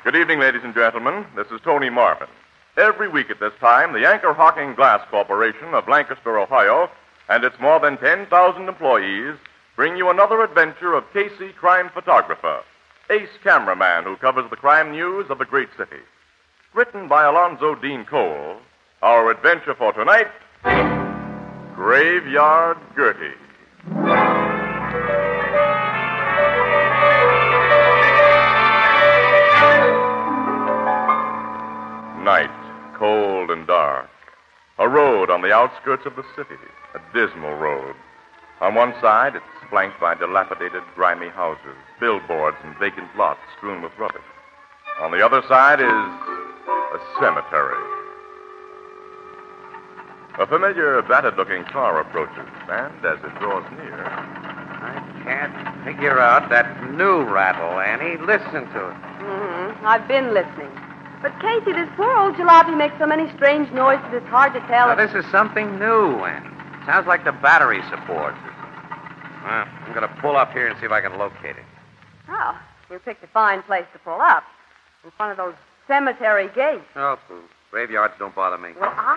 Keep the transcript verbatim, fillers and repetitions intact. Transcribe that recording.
Good evening, ladies and gentlemen. This is Tony Marvin. Every week at this time, the Anchor Hocking Glass Corporation of Lancaster, Ohio, and its more than ten thousand employees bring you another adventure of Casey, crime photographer, ace cameraman who covers the crime news of the great city. Written by Alonzo Dean Cole, our adventure for tonight, Graveyard Gertie. Night, cold and dark. A road on the outskirts of the city, a dismal road. On one side, it's flanked by dilapidated, grimy houses, billboards, and vacant lots strewn with rubbish. On the other side is a cemetery. A familiar, battered-looking car approaches, and as it draws near... I can't figure out that new rattle, Annie. Listen to it. Mm-hmm. I've been listening. But, Casey, this poor old jalopy makes so many strange noises, it's hard to tell. Now, this is something new, Annie. Sounds like the battery support. Well, I'm going to pull up here and see if I can locate it. Oh, you picked a fine place to pull up. In front of those cemetery gates. Oh, graveyards don't bother me. Well, I